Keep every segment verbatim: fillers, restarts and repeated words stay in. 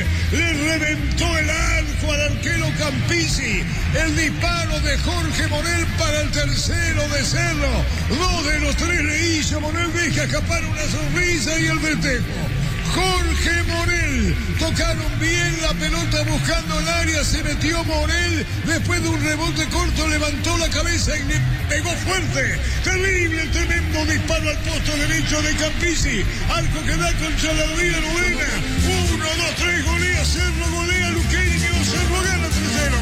le reventó el arco al arquero Campisi. El disparo de Jorge Morel para el tercero de Cerro. Dos de los tres le hizo. Morel deja escapar una sonrisa y el festejo. Jorge Morel, tocaron bien la pelota buscando el área, se metió Morel, después de un rebote corto levantó la cabeza y le pegó fuerte, terrible, tremendo disparo al posto derecho de Campisi, arco que da contra la Ría Novena, uno, dos, tres, golea Cerro, golea Luqueño, Cerro gana tres cero.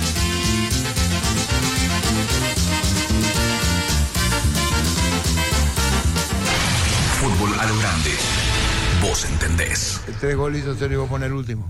Fútbol a lo grande. Vos entendés. El tres goles hizo Cerro y vos ponés el último.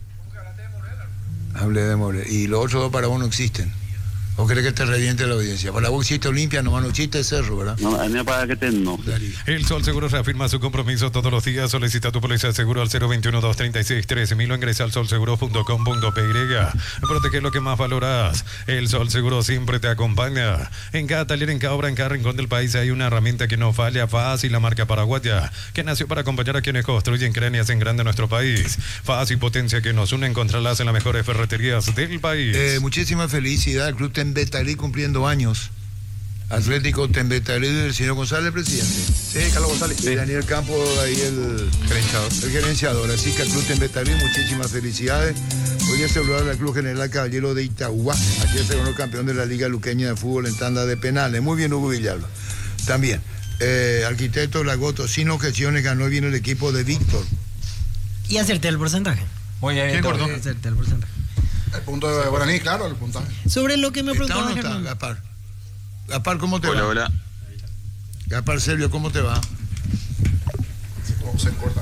Hablé de Morel. Y los otros dos para vos no existen. ¿O querés que te reviente la audiencia? Para vos existe Olimpia, nomás no existe Cerro, ¿verdad? No, a mí me parece que te no. El Sol Seguro reafirma su compromiso todos los días. Solicita tu póliza de seguro al cero veintiuno, dos treinta y seis, trece mil o ingresa al sol seguro punto com punto pe y. Protege lo que más valoras. El Sol Seguro siempre te acompaña. En cada taller, en cada obra, en cada rincón del país hay una herramienta que no falla. Fácil, la marca paraguaya, que nació para acompañar a quienes construyen, crean y hacen grande nuestro país. Fácil, potencia que nos une. Encontrarlas en las mejores ferreterías del país. Eh, muchísima felicidad al Club Tembetalí cumpliendo años. Atlético Tembetalí del señor González, presidente. Sí, Carlos González. Y Daniel Campos, ahí el gerenciador. El gerenciador. Así que al Club Tembetalí, muchísimas felicidades. Hoy día saludar al Club General Caballero de Itagua. Ayer se ganó campeón de la Liga Luqueña de Fútbol en tanda de penales. Muy bien, Hugo Villalba. También, eh, arquitecto Lagoto, sin objeciones, ganó bien el equipo de Víctor. Y acerté el porcentaje. Muy bien, ¿Quién cortó? Acerté el porcentaje. El punto de Guaraní, claro, el puntaje. Sobre lo que me ¿Está o preguntaba no está, Germán. Gaspar? Gaspar, ¿cómo te Hola, va? hola. Gaspar Servio, ¿cómo te va? Se corta.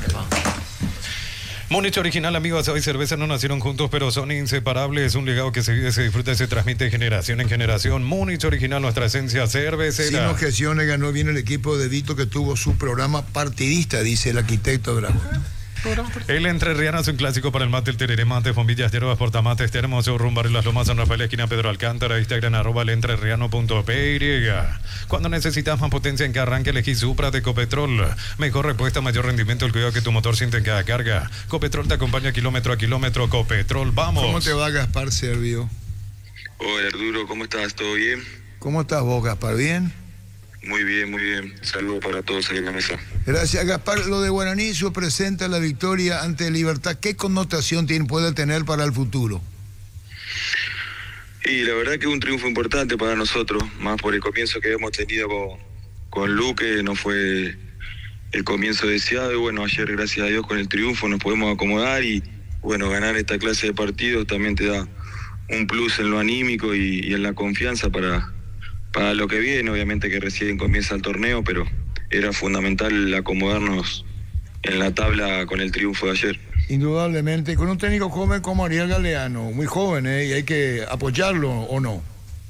Múnich Original, amigos, hoy cerveza no nacieron juntos, pero son inseparables. Un legado que se vive, se disfruta y se transmite de generación en generación. Múnich Original, nuestra esencia cervecera. Sin objeciones, ganó bien el equipo de Víctor que tuvo su programa partidista, dice el arquitecto Dragón. El Entrerriano es un clásico para el mate, el tereré, mate, bombillas, hierbas, portamates, termos, rumbar en las lomas, San Rafael, esquina Pedro Alcántara, Instagram, arroba el entrerriano punto pe. Cuando necesitas más potencia en que arranque, elegí Supra de Copetrol. Mejor respuesta, mayor rendimiento, el cuidado que tu motor siente en cada carga. Copetrol te acompaña kilómetro a kilómetro. Copetrol, vamos. ¿Cómo te va, Gaspar Servio? Hola, Arturo, ¿cómo estás? ¿Todo bien? ¿Cómo estás vos, Gaspar? ¿Bien? Muy bien, muy bien. Saludos para todos ahí en la mesa. Gracias, Gaspar. Lo de Guaraní presenta la victoria ante Libertad. ¿Qué connotación tiene, puede tener para el futuro? Y la verdad que es un triunfo importante para nosotros, más por el comienzo que hemos tenido con, con Luque, no fue el comienzo deseado, y bueno, ayer gracias a Dios con el triunfo nos podemos acomodar y bueno, ganar esta clase de partidos también te da un plus en lo anímico y, y en la confianza para, para lo que viene, obviamente que recién comienza el torneo, pero era fundamental acomodarnos en la tabla con el triunfo de ayer. Indudablemente, con un técnico joven como Ariel Galeano, muy joven, ¿eh? Y hay que apoyarlo, ¿o no?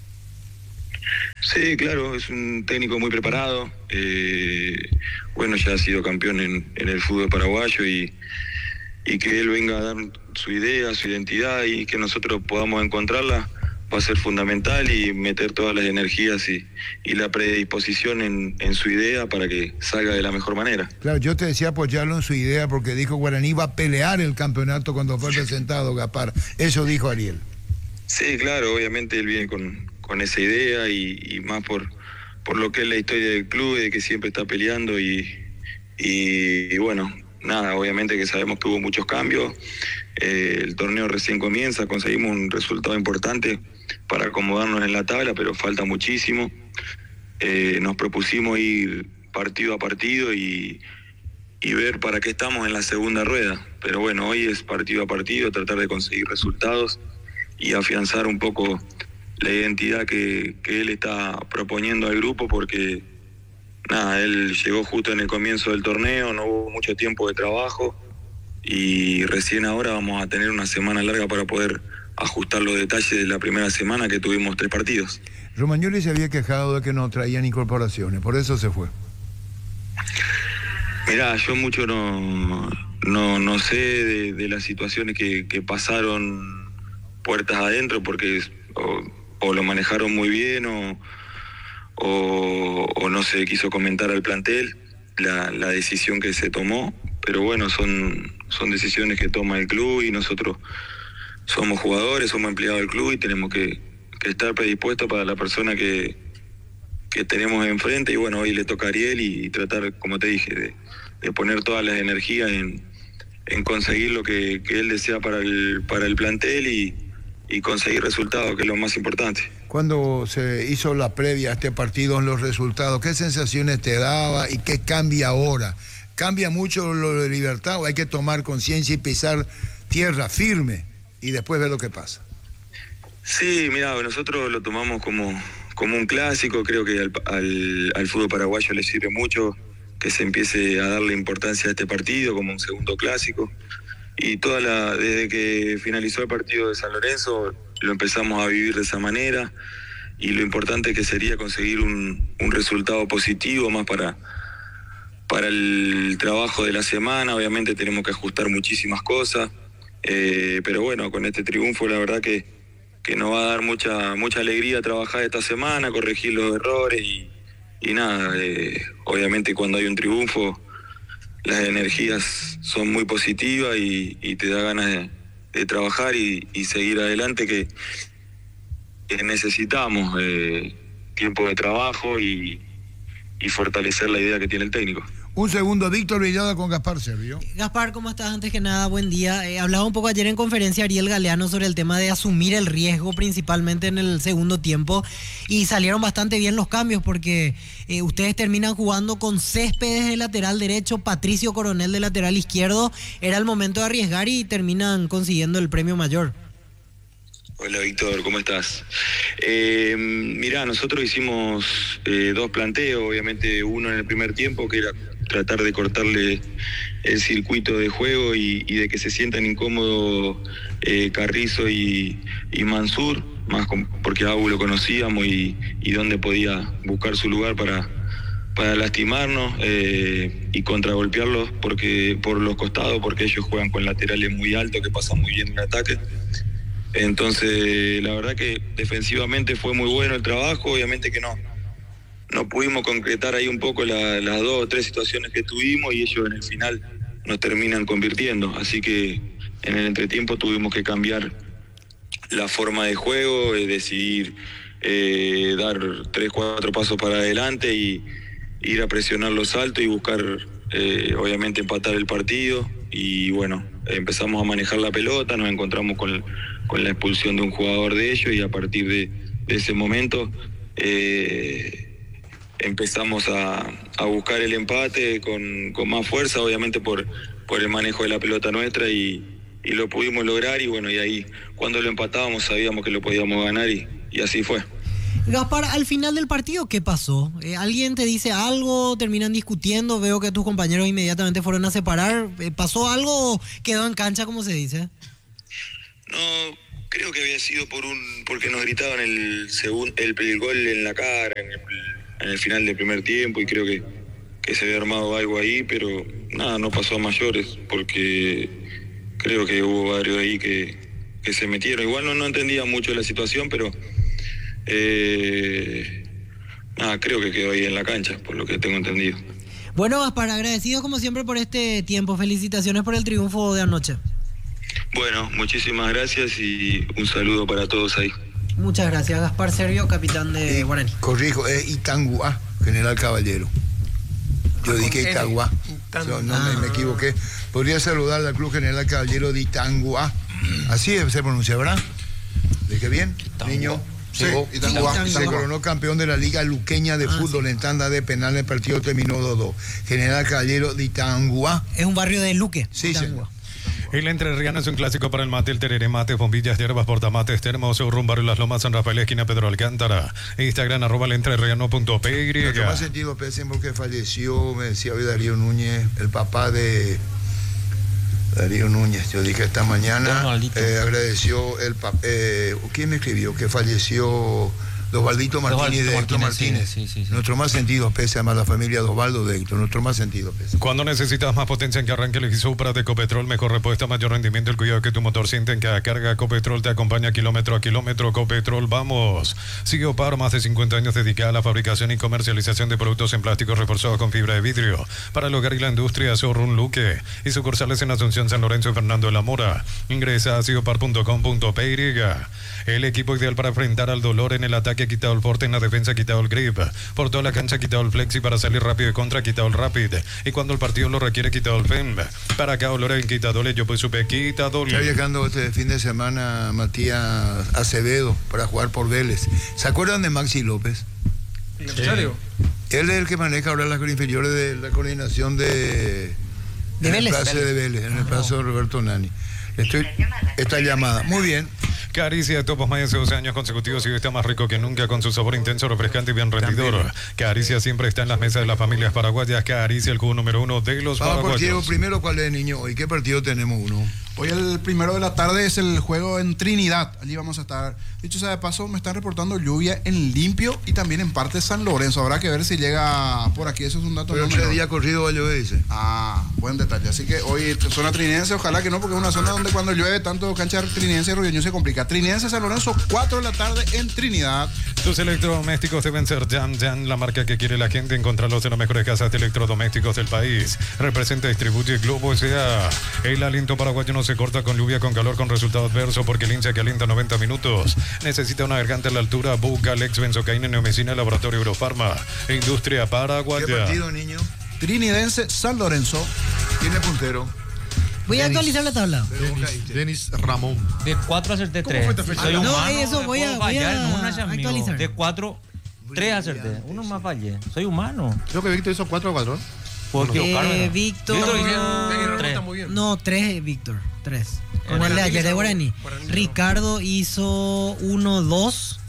Sí, claro, es un técnico muy preparado, eh, bueno, ya ha sido campeón en, en el fútbol paraguayo y, y que él venga a dar su idea, su identidad y que nosotros podamos encontrarla va a ser fundamental y meter todas las energías y, y la predisposición en, en su idea para que salga de la mejor manera. Claro, yo te decía apoyarlo en su idea porque dijo Guaraní va a pelear el campeonato cuando fue presentado, Gaspar. Eso dijo Ariel. Sí, claro, obviamente él viene con, con esa idea y, y más por, por lo que es la historia del club, de que siempre está peleando y, y, y bueno, nada, obviamente que sabemos que hubo muchos cambios. Eh, el torneo recién comienza, conseguimos un resultado importante para acomodarnos en la tabla, pero falta muchísimo. Eh, nos propusimos ir partido a partido y, y ver para qué estamos en la segunda rueda. Pero bueno, hoy es partido a partido, tratar de conseguir resultados y afianzar un poco la identidad que, que él está proponiendo al grupo, porque nada, él llegó justo en el comienzo del torneo, no hubo mucho tiempo de trabajo y recién ahora vamos a tener una semana larga para poder ajustar los detalles de la primera semana que tuvimos tres partidos. Romagnoli se había quejado de que no traían incorporaciones, por eso se fue. Mirá, yo mucho no, no, no sé de, de las situaciones que, que pasaron puertas adentro, porque o, o lo manejaron muy bien o, o, o no se quiso comentar al plantel la, la decisión que se tomó. pero bueno, son, son decisiones que toma el club y nosotros somos jugadores, somos empleados del club y tenemos que, que estar predispuestos para la persona que, que tenemos enfrente. Y bueno, hoy le toca a Ariel y, y tratar, como te dije, de, de poner todas las energías en, en conseguir lo que, que él desea para el, para el plantel y, y conseguir resultados, que es lo más importante. Cuando se hizo la previa a este partido en los resultados, ¿qué sensaciones te daba y qué cambia ahora? ¿Cambia mucho lo de Libertad o hay que tomar conciencia y pisar tierra firme y después ver lo que pasa? Sí, mira, nosotros lo tomamos como, como un clásico. Creo que al, al, al fútbol paraguayo le sirve mucho que se empiece a darle importancia a este partido como un segundo clásico. Y toda la desde que finalizó el partido de San Lorenzo lo empezamos a vivir de esa manera, y lo importante que sería conseguir un, un resultado positivo más para, para el trabajo de la semana. Obviamente tenemos que ajustar muchísimas cosas, eh, pero bueno, con este triunfo la verdad que, que nos va a dar mucha, mucha alegría trabajar esta semana, corregir los errores y, y nada, eh, obviamente cuando hay un triunfo las energías son muy positivas y, y te da ganas de, de trabajar y, y seguir adelante, que, que necesitamos eh, tiempo de trabajo y, y fortalecer la idea que tiene el técnico. Un segundo, Víctor Villada con Gaspar Servio. Gaspar, ¿cómo estás? Antes que nada, buen día. Eh, hablaba un poco ayer en conferencia Ariel Galeano sobre el tema de asumir el riesgo, principalmente en el segundo tiempo, y salieron bastante bien los cambios porque eh, ustedes terminan jugando con Céspedes de lateral derecho, Patricio Coronel de lateral izquierdo. Era el momento de arriesgar y terminan consiguiendo el premio mayor. Hola Víctor, ¿cómo estás? Eh, mirá, nosotros hicimos eh, dos planteos, obviamente uno en el primer tiempo, que era tratar de cortarle el circuito de juego y, y de que se sientan incómodos eh, Carrizo y, y Mansur, más con, porque a Abu lo conocíamos y, y dónde podía buscar su lugar para, para lastimarnos eh, y contragolpearlos porque, por los costados, porque ellos juegan con laterales muy altos que pasan muy bien en el ataque. Entonces, la verdad que defensivamente fue muy bueno el trabajo, obviamente que no, no pudimos concretar ahí un poco la, las dos o tres situaciones que tuvimos y ellos en el final nos terminan convirtiendo, así que en el entretiempo tuvimos que cambiar la forma de juego, eh, decidir eh, dar tres, cuatro pasos para adelante y ir a presionar los saltos y buscar eh, obviamente empatar el partido. Y bueno, empezamos a manejar la pelota, nos encontramos con, con la expulsión de un jugador de ellos y a partir de, de ese momento eh, empezamos a, a buscar el empate con, con más fuerza, obviamente por, por el manejo de la pelota nuestra y, y lo pudimos lograr y bueno, y ahí cuando lo empatábamos sabíamos que lo podíamos ganar y, y así fue. Gaspar, al final del partido, ¿qué pasó? Eh, ¿Alguien te dice algo? ¿Terminan discutiendo? Veo que tus compañeros inmediatamente fueron a separar. Eh, ¿Pasó algo o quedó en cancha, como se dice? No, creo que había sido por un porque nos gritaban el, segun, el, el gol en la cara en el, en el final del primer tiempo y creo que, que se había armado algo ahí, pero nada, no pasó a mayores porque creo que hubo varios ahí que, que se metieron. Igual no, no entendía mucho la situación, pero... Eh, nada, creo que quedó ahí en la cancha, por lo que tengo entendido. Bueno, Gaspar, agradecido como siempre por este tiempo. Felicitaciones por el triunfo de anoche. Bueno, muchísimas gracias y un saludo para todos ahí. Muchas gracias, Gaspar Servio, capitán de Eh, Guaraní. Corrijo, es Itanguá, General Caballero. Yo dije Itagua, so, no Ah. me, me equivoqué. Podría saludar al Club General Caballero de Itanguá. Así se pronuncia, ¿verdad? ¿Dije bien, niño? Sí, Llegó- Itanguá, se Itanguá. coronó campeón de la Liga Luqueña de Ah, Fútbol sí. en tanda de penal. El partido terminó dos dos. General Caballero de Itanguá. Es un barrio de Luque. Sí, Itangua. El Entrerriano es un clásico para el mate, el tereré mate, bombillas, hierbas, portamates, termos, rumbo barrio Las Lomas, San Rafael, esquina Pedro Alcántara. Instagram, arroba el entrerriano punto p y. Lo que más sentido pese porque falleció, me decía hoy Darío Núñez, el papá de Darío Núñez. Yo dije esta mañana, Donaldito. eh, agradeció el papá, eh, ¿quién me escribió? Que falleció de Osvaldito Martínez y de Héctor Martínez, Martínez. sí, sí, sí, sí. Nuestro más sentido pese, además la familia de Osvaldo de Héctor, nuestro más sentido pese. Cuando necesitas más potencia en que arranque, elegí Supra de Ecopetrol, mejor respuesta, mayor rendimiento, el cuidado que tu motor siente en cada carga. Ecopetrol te acompaña kilómetro a kilómetro. Ecopetrol, vamos. Siopar, más de cincuenta años dedicada a la fabricación y comercialización de productos en plásticos reforzados con fibra de vidrio para el hogar y la industria. Showroom Luque y sucursales en Asunción, San Lorenzo y Fernando de la Mora. Ingresa a siopar punto com punto p y. El equipo ideal para enfrentar al dolor en el ataque, ha quitado el forte, en la defensa, ha quitado el grip. Por toda la cancha, ha quitado el flexi para salir rápido de contra, ha quitado el rapid. Y cuando el partido lo requiere, ha quitado el fem. Para acá, dolor en quitadole, yo pues supe quitadole. Está llegando este fin de semana Matías Acevedo para jugar por Vélez. ¿Se acuerdan de Maxi López? ¿En serio? Él es el que maneja ahora las inferiores de la coordinación de, De en Vélez. el plazo de Vélez, en el plazo de Roberto Nani. Estoy, esta llamada. Muy bien. Caricia de Topos más de doce años consecutivos y hoy está más rico que nunca con su sabor intenso, refrescante y bien rendidor. También. Caricia siempre está en las mesas de las familias paraguayas. Caricia, el cubo número uno de los Vamos por Diego, paraguayos. primero, ¿cuál es, niño? Hoy, ¿qué partido tenemos uno? Hoy el primero de la tarde es el juego en Trinidad. Allí vamos a estar. Dicho sea de paso, me están reportando lluvia en Limpio y también en parte San Lorenzo. Habrá que ver si llega por aquí. Eso es un dato. Pero no tres menor. días corrido va a llover, dice. Ah, buen detalle. Así que hoy zona trinense, ojalá que no, porque es una zona donde cuando llueve tanto cancha trinense y Rubiño se complica. Trinense, San Lorenzo, cuatro de la tarde en Trinidad. Tus electrodomésticos deben ser Jan Jan, la marca que quiere la gente. Encontrarlos en las mejores casas de electrodomésticos del país. Representa, distribuye Globo S A. El aliento paraguayo no se corta con lluvia, con calor, con resultado adverso, porque el hincha que alienta noventa minutos necesita una garganta a la altura. Busca Lex Benzocaína, Neomicina, Laboratorio Eurofarma. Industria ¿Qué paraguaya. partido, niño? Trinidense, San Lorenzo. ¿Tiene puntero? Voy a actualizar la tabla. Pero vos caíste. Denis Ramón. De cuatro acerté ¿Cómo tres. fue esta fecha? Soy No, humano, eso voy a- puedo voy a fallar en una, ya, amigo. actualizar. De cuatro, tres acerté. Uno más fallé. Soy humano. Creo que Víctor hizo cuatro a cuatro. ¿eh? Puedo Eh, equivocarme. ¿no? Víctor- Víctor Bien, hizo bien, tres. está muy bien. No, tres, Víctor. Tres. Eh, Como el de Guaraní ayer de hizo- Guaraní. Guaraní no. Ricardo hizo uno, dos.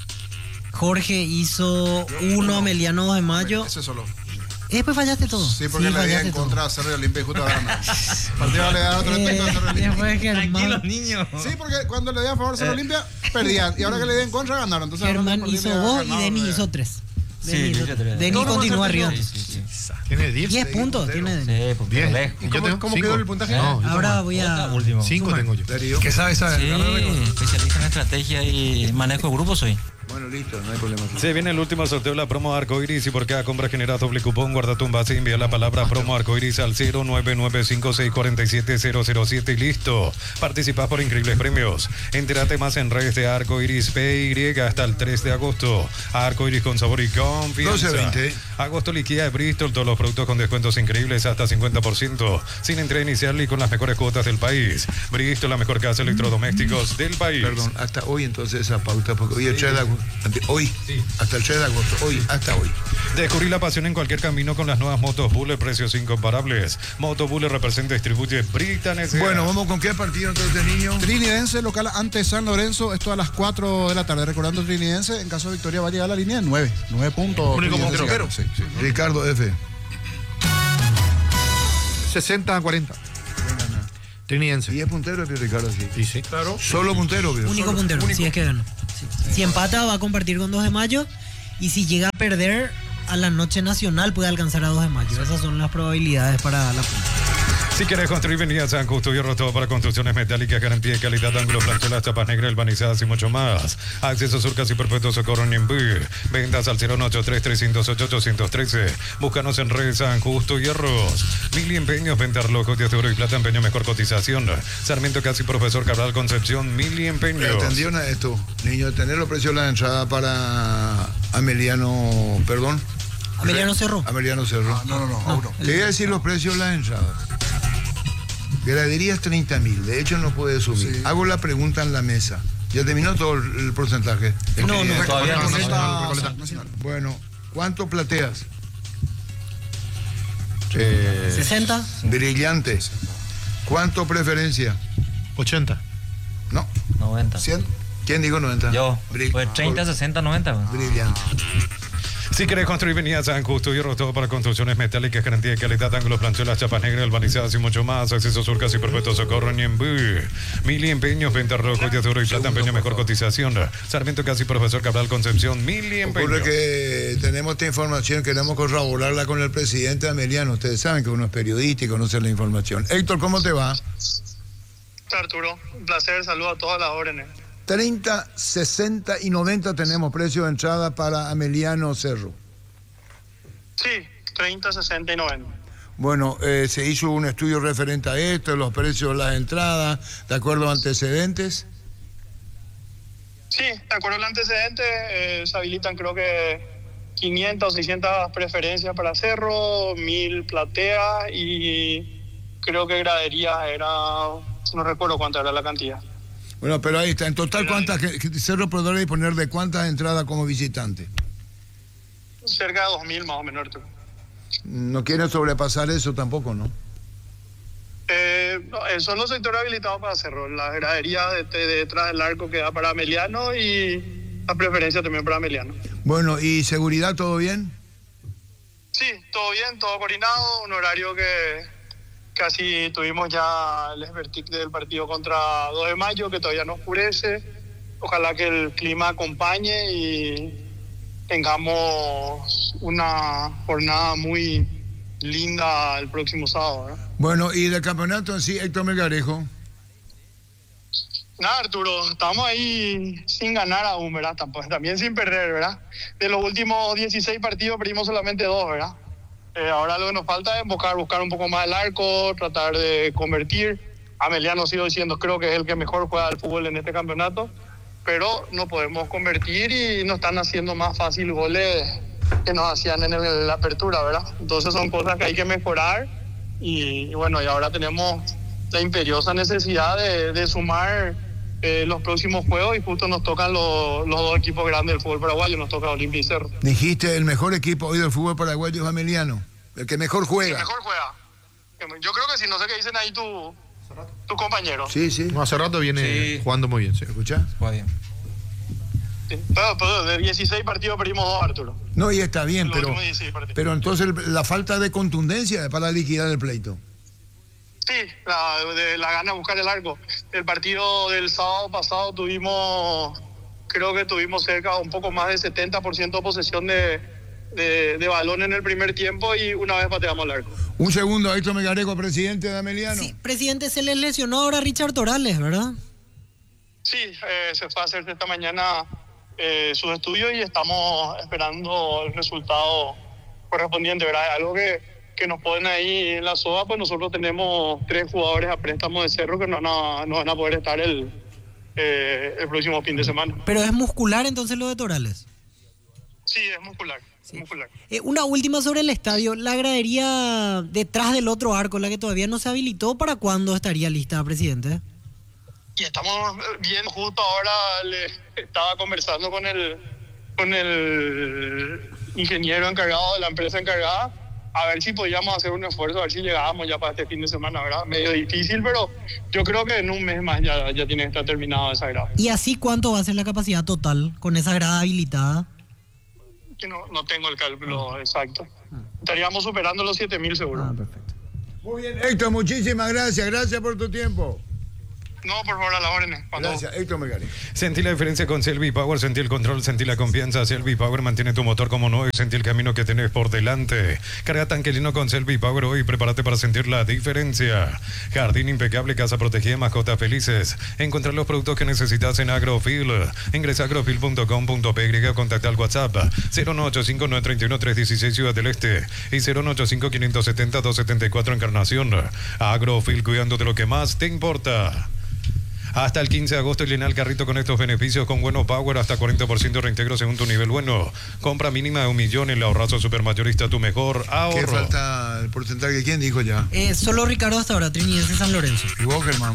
Jorge hizo uno, Ameliano dos de mayo. Ese solo. Y después fallaste todo. Sí, porque le di fallaste en todo. contra a Cerro Olimpia y justo ahora no. Partido le da otro Eh, respecto a Cerro Olimpia. después Germán, Tranquilos, niños. Sí, porque cuando le di a favor a Cerro Olimpia, perdían. Y ahora que le di en contra, ganaron. Entonces, ahora Germán por hizo Olimpia dos y ganado, Denis eh. hizo tres. Sí, Denis, yo hizo- hice tres. Denis No, no, continúa no, arriba. Sí, sí, sí. Tiene diez. diez puntos tiene Denis. Sí, pues, diez. lejos. ¿Y yo tengo cómo cinco. quedó el puntaje? ¿Eh? No, yo Ahora tengo- voy Otra, a... último. cinco tengo yo. Darío. ¿Qué sabe esa? Sí, especialista en estrategia y manejo de grupos soy. Bueno, listo, no hay problema. Se viene el último sorteo de la promo Arcoiris y por cada compra genera doble cupón. Guarda tu base y envía la palabra promo Arcoiris al cero nueve nueve cinco seis cuatro siete cero cero siete y listo. Participás por increíbles premios. Entérate más en redes de Arcoiris P Y hasta el tres de agosto. Arcoiris con sabor y confianza. doce veinte. Agosto liquida de Bristol, todos los productos con descuentos increíbles hasta cincuenta por ciento. Sin entrega inicial y con las mejores cuotas del país. Bristol, la mejor casa de electrodomésticos del país. Perdón, hasta hoy entonces esa pauta, porque hoy es el tres de agosto. Ante- Hoy, hasta el tres de agosto, hoy, hasta hoy. Descubrí la pasión en cualquier camino con las nuevas motos Bullet, precios incomparables. Moto Bullet representa y distribuye Britan S A. Bueno, vamos con qué partido entonces, niño. Trinidense local ante San Lorenzo, esto a las cuatro de la tarde. Recordando Trinidense, en caso de victoria va a llegar a la línea de nueve. nueve puntos. Único Trinidense puntero. gana, sí, sí. Ricardo F. sesenta a cuarenta. Trinidense. diez punteros, vio Ricardo, sí. Y sí. Claro. Solo puntero, vio. Único Solo. puntero, si es que gana. Sí. Si empata va a compartir con dos de mayo y si llega a perder a la noche nacional puede alcanzar a dos de mayo. Esas son las probabilidades para la punta. Si quieres construir, venía a San Justo Hierro, todo para construcciones metálicas, garantía y calidad, ángulos, francelas, chapas negras, albanizadas y mucho más. Acceso Surcas y Perpetuo Socorro en Nimbí. Ventas al cero ocho tres tres cero ocho ocho uno tres. Búscanos en redes San Justo Hierros. Mil empeños, venta relojos de oro y plata, empeño mejor cotización. Sarmiento Casi Profesor Cabral Concepción, mil empeños. Atención a esto, niño, tener los precios de la entrada para Ameliano, perdón. Ameliano Cerro. Ameliano Cerro. Ah, no, no, no, aún no. Te voy a decir los precios de las entradas. Graderías treinta mil, de hecho no puede subir. Sí. Hago la pregunta en la mesa. ¿Ya terminó todo el, el porcentaje? No, no, Eh, todavía no. Recoleta, Recoleta. Nacional. Bueno, ¿cuánto plateas? Eh, sesenta. Brillante. ¿Cuánto preferencia? ochenta. No. noventa. cien. ¿Quién dijo noventa? Yo. Brill- Pues treinta, sesenta, noventa. Brillante. Si querés construir, venía a San Justo y todo para construcciones metálicas, garantía de calidad, ángulos, planchuelas, chapas negras, albanizadas y mucho más. Acceso surcas y perpetuo socorro en Ñembú. Mili Empeños, venta rojo, de oro y plata, empeño, mejor cotización. Sarmiento Casi, profesor Cabral Concepción, Mili Empeños. Ocurre que tenemos esta información, queremos corroborarla con el presidente Ameliano. Ustedes saben que uno es periodista y conoce la información. Héctor, ¿cómo te va? Arturo, un placer, saludo a todas las órdenes. treinta, sesenta y noventa tenemos precio de entrada para Ameliano Cerro. Sí, treinta, sesenta y noventa. Bueno, eh, se hizo un estudio referente a esto, los precios de las entradas, de acuerdo a antecedentes. Sí, de acuerdo al antecedente, eh, se habilitan creo que quinientas o seiscientas preferencias para Cerro, mil plateas y creo que graderías era, no recuerdo cuánta era la cantidad. Bueno, pero ahí está. En total, ¿cuántas Cerro podrá disponer de cuántas entradas como visitante? Cerca de dos mil más o menos, Arturo. No quieren sobrepasar eso tampoco, ¿no? Eh, no, son los sectores habilitados para Cerro. La gradería de, de, detrás del arco que da para Ameliano y la preferencia también para Ameliano. Bueno, ¿y seguridad todo bien? Sí, todo bien, todo coordinado. Un horario que casi tuvimos ya el expertic del partido contra dos de mayo, que todavía no oscurece. Ojalá que el clima acompañe y tengamos una jornada muy linda el próximo sábado, ¿verdad? Bueno, y del campeonato en sí, Héctor Melgarejo. Nada, Arturo, estamos ahí sin ganar aún, ¿verdad? También sin perder, ¿verdad? De los últimos dieciséis partidos perdimos solamente dos, ¿verdad? Eh, ahora lo que nos falta es buscar, buscar un poco más el arco, tratar de convertir. Ameliano, sigo diciendo, creo que es el que mejor juega al fútbol en este campeonato, pero no podemos convertir y nos están haciendo más fácil goles que nos hacían en el, la apertura, ¿verdad? Entonces son cosas que hay que mejorar y, y bueno, y ahora tenemos la imperiosa necesidad de, de sumar eh, los próximos juegos y justo nos tocan los, los dos equipos grandes del fútbol paraguayo, nos toca Olimpia y Cerro. Dijiste el mejor equipo hoy del fútbol paraguayo es Ameliano, el que mejor juega. El mejor juega. Yo creo que sí, no sé qué dicen ahí tu, tu compañero. Sí, sí. No, hace rato viene Sí. jugando muy bien. Sí. ¿Escuchás? Juega bien. Sí. Pero, pero de dieciséis partidos perdimos dos, Arturo. No, y está bien, Los pero, últimos dieciséis partidos. pero entonces la falta de contundencia para liquidar el pleito. Sí, la, de, la gana de buscar el arco. El partido del sábado pasado tuvimos, creo que tuvimos cerca un poco más de setenta por ciento de posesión de, de, de balón en el primer tiempo y una vez pateamos el arco. Un segundo, Héctor Melgarejo, presidente de Ameliano. Sí, presidente, se les lesionó ahora Richard Torales, ¿verdad? Sí, eh, se fue a hacer esta mañana eh, sus estudios y estamos esperando el resultado correspondiente, ¿verdad? Algo que, que nos ponen ahí en la soga, pues nosotros tenemos tres jugadores a préstamo de Cerro que no van a, no van a poder estar el, eh, el próximo fin de semana. Pero es muscular entonces lo de Torales. Sí, es muscular. Sí. muscular. Eh, una última sobre el estadio. La gradería detrás del otro arco, la que todavía no se habilitó, ¿para cuándo estaría lista, presidente? Y estamos bien, justo ahora le estaba conversando con el con el ingeniero encargado de la empresa encargada a ver si podíamos hacer un esfuerzo, a ver si llegábamos ya para este fin de semana, ¿verdad? Medio difícil, pero yo creo que en un mes más ya, ya tiene que estar terminado esa grada. ¿Y así cuánto va a ser la capacidad total con esa grada habilitada? Que no, no tengo el cálculo exacto. Estaríamos superando los siete mil seguro. Ah, perfecto. Muy bien, Héctor, muchísimas gracias. Gracias por tu tiempo. No, por favor, a la orden. Cuando... Gracias, Héctor Melgarejo. Sentí la diferencia con Selvi Power, sentí el control, sentí la confianza. Selvi Power mantiene tu motor como nuevo y sentí el camino que tenés por delante. Carga tanque lleno con Selvi Power hoy, prepárate para sentir la diferencia. Jardín impecable, casa protegida, mascotas felices. Encontrar los productos que necesitas en Agrofil. Ingresa a agrofil punto com punto pe y o contacta al WhatsApp cero nueve ocho cinco nueve tres uno tres uno seis Ciudad del Este y cero nueve ocho cinco cinco siete cero dos siete cuatro Encarnación. Agrofil, cuidando de lo que más te importa. Hasta el quince de agosto llena el carrito con estos beneficios con Bueno Power, hasta cuarenta por ciento de reintegro según tu nivel bueno. Compra mínima de un millón en el ahorrazo supermayorista, tu mejor ahorro. ¿Qué falta el porcentaje? ¿Quién dijo ya? Eh, solo Ricardo hasta ahora, Trinidad de San Lorenzo. ¿Y vos, Germán?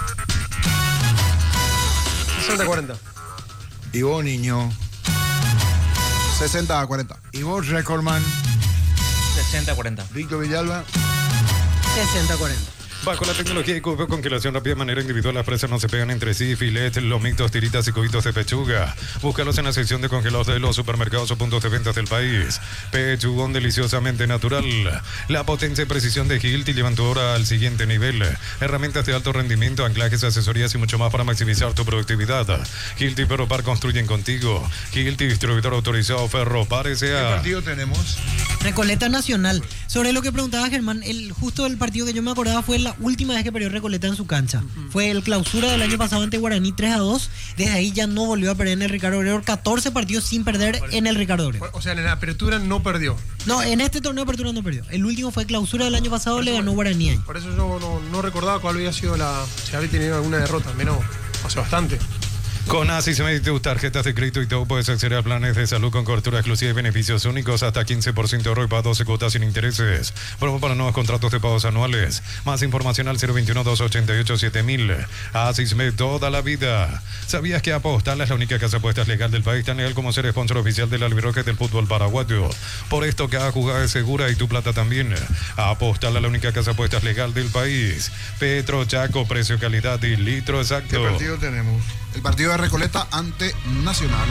sesenta cuarenta. ¿Y vos, niño? sesenta a cuarenta. ¿Y vos, Recordman? sesenta cuarenta. Víctor Villalba. sesenta cuarenta. Bajo la tecnología y cubo congelación rápida de manera individual, las presas no se pegan entre sí, filet, lomitos, tiritas y cubitos de pechuga. Búscalos en la sección de congelados de los supermercados o puntos de ventas del país. Pechugón deliciosamente natural. La potencia y precisión de Hilti llevan tu hora al siguiente nivel. Herramientas de alto rendimiento, anclajes, asesorías y mucho más para maximizar tu productividad. Hilti y Ferropar construyen contigo. Hilti, distribuidor autorizado Ferropar S A. ¿Qué partido tenemos? Recoleta Nacional. Sobre lo que preguntaba Germán, el, justo el partido que yo me acordaba fue la última vez que perdió Recoleta en su cancha. Uh-huh. Fue el clausura del año pasado ante Guaraní tres a dos. Desde ahí ya no volvió a perder en el Ricardo Obrero. catorce partidos sin perder en el Ricardo Obrero. O sea, en la apertura no perdió. No, en este torneo de apertura no perdió. El último fue clausura del año pasado, le ganó Guaraní ahí. Por eso yo no, no recordaba cuál había sido la... si había tenido alguna derrota, menos hace bastante. Con Asismed, tus tarjetas de crédito y todo puedes acceder a planes de salud con cobertura exclusiva y beneficios únicos hasta quince por ciento de ahorro y para doce cuotas sin intereses. Promo para nuevos contratos de pagos anuales. Más información al cero veintiuno, dos ochenta y ocho, siete mil. Asismed, toda la vida. ¿Sabías que Apostal es la única casa de apuestas legal del país, tan legal como ser sponsor oficial del albirroque del fútbol paraguayo? Por esto cada jugada es segura y tu plata también. Apostal es la única casa de apuestas legal del país. Petro, Chaco, precio, calidad y litro exacto. ¿Qué partido tenemos? El partido de Recoleta ante Nacional.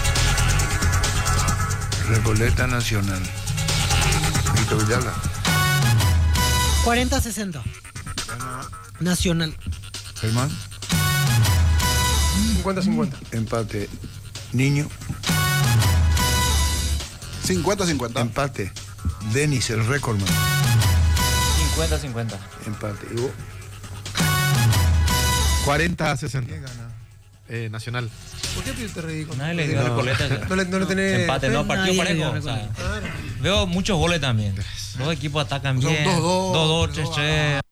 Recoleta Nacional. Víctor Villalba. cuarenta a sesenta. Nacional. Germán. cincuenta a cincuenta. Empate. Niño. cincuenta a cincuenta. Empate. Denis, el recordman. cincuenta a cincuenta. Empate. ¿Y vos? cuarenta a sesenta. Eh, Nacional. ¿Por qué te reí? Nadie le dio a Recoleta. No le, no le tenés... Empate, no, partido Nadie le dio parejo. a O sea, veo muchos goles también. Los equipos atacan Son bien. dos dos. dos dos, tres tres.